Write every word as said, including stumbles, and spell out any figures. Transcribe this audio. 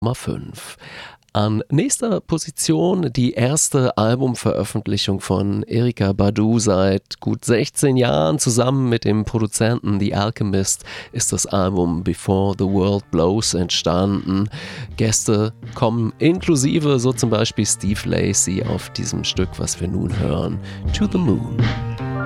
fünf. An nächster Position die erste Albumveröffentlichung von Erykah Badu seit gut sechzehn Jahren. Zusammen mit dem Produzenten The Alchemist ist das Album Before the World Blows entstanden. Gäste kommen inklusive, so zum Beispiel Steve Lacy auf diesem Stück, was wir nun hören, To the Moon.